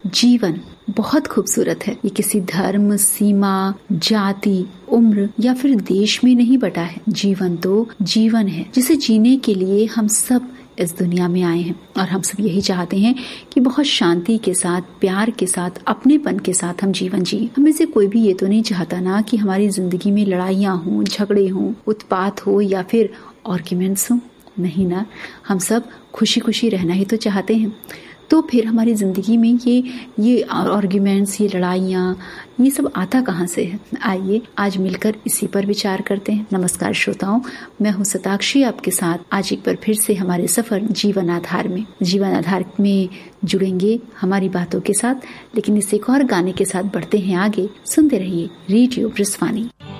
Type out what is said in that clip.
जीवन बहुत खूबसूरत है। ये किसी धर्म, सीमा, जाति, उम्र या फिर देश में नहीं बटा है। जीवन तो जीवन है जिसे जीने के लिए हम सब इस दुनिया में आए हैं और हम सब यही चाहते हैं कि बहुत शांति के साथ, प्यार के साथ, अपनेपन के साथ हम जीवन जिए। हमें से कोई भी ये तो नहीं चाहता ना कि हमारी जिंदगी में लड़ाइयाँ हों, झगड़े हों, उत्पात हो या फिर आर्ग्यूमेंट्स हो। नहीं ना, हम सब खुशी खुशी रहना ही तो चाहते हैं। तो फिर हमारी जिंदगी में ये आर्ग्यूमेंट्स, ये लड़ाइयाँ, ये सब आता कहाँ से है? आइए आज मिलकर इसी पर विचार करते हैं। नमस्कार श्रोताओं, मैं हूँ शताक्षी आपके साथ आज एक बार फिर से हमारे सफर जीवन आधार में जुड़ेंगे हमारी बातों के साथ। लेकिन इस एक और गाने के साथ बढ़ते हैं आगे। सुनते रहिए रेडियो ब्रिजवानी।